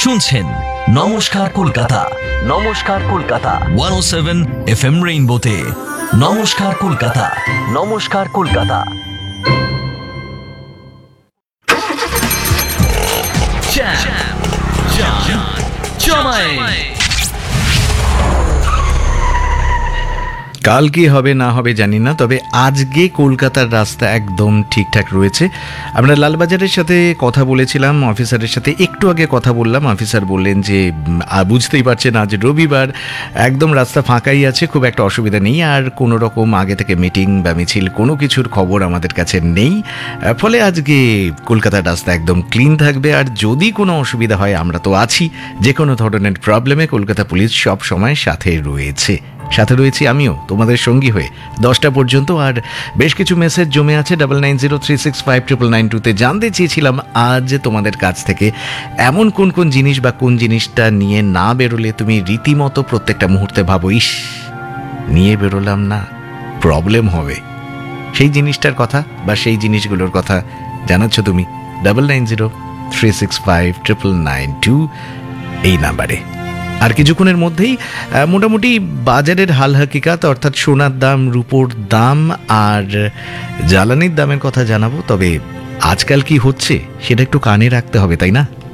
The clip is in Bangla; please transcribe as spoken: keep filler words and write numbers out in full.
শুনছেন নমস্কার কলকাতা। নমস্কার কলকাতা একশো সাত এফ এম রেইনবোতে। নমস্কার কলকাতা। নমস্কার কলকাতা। কাল কি হবে না হবে জানি না, তবে আজকে কলকাতার রাস্তা একদম ঠিকঠাক রয়েছে। আমরা লালবাজারের সাথে কথা বলেছিলাম, অফিসারের সাথে একটু আগে কথা বললাম। অফিসার বললেন যে বুঝতেই পারছেন আজ রবিবার, একদম রাস্তা ফাঁকাই আছে, খুব একটা অসুবিধা নেই। আর কোনো রকম আগে থেকে মিটিং বা মিছিল কোনো কিছুর খবর আমাদের কাছে নেই, ফলে আজকে কলকাতার রাস্তা একদম ক্লিন থাকবে। আর যদি কোনো অসুবিধা হয় আমরা তো আছি, যে কোনো ধরনের প্রবলেমে কলকাতা পুলিশ সব সময় সাথে রয়েছে। সাথে রয়েছি আমিও তোমাদের সঙ্গী হয়ে দশটা পর্যন্ত। আর বেশ কিছু মেসেজ জমে আছে double nine zero three six five triple nine টুতে। জানতে চেয়েছিলাম আজ তোমাদের কাছ থেকে এমন কোন কোন জিনিস বা কোন জিনিসটা নিয়ে না বেরোলে তুমি রীতিমতো প্রত্যেকটা মুহূর্তে ভাবো, ইস নিয়ে বেরোলাম না, প্রবলেম হবে। সেই জিনিসটার কথা বা সেই জিনিসগুলোর কথা জানাচ্ছ তুমি double nine zero three six five triple nine two এই নাম্বারে। আর কিছুক্ষণের মধ্যেই মোটামুটি বাজারের হাল হাকিকাত, অর্থাৎ সোনার দাম, রূপোর দাম আর জ্বালানির দামের কথা জানাবো। তবে আজকাল কি হচ্ছে সেটা একটু কানে রাখতে হবে, তাই না?